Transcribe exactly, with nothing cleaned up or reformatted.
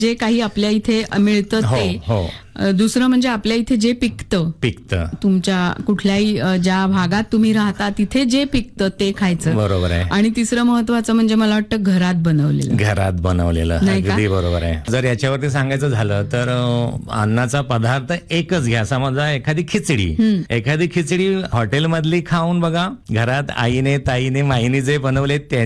जे काही आपल्या इथे मिळतं हो, ते. हो. अ, दुसरं म्हणजे आपल्या इथे जे पिकतं पिकतं तुमच्या कुठल्याही अ, ज्या भागात तुम्ही राहता तिथे जे पिकतं ते खायचं. बरोबर आहे. आणि तिसरं महत्वाचं म्हणजे मला वाटतं घरात बनवलेलं. घरात बनवलेलं नाही का? अगदी बरोबर आहे. जर याच्यावरती सांगायचं झालं तर अ, अन्नाचा पदार्थ एकच घ्या. समजा एखादी खिचडी एखादी खिचडी हॉटेलमधली खाऊन बघा, घरात आईने ताईने माईने जे बनवले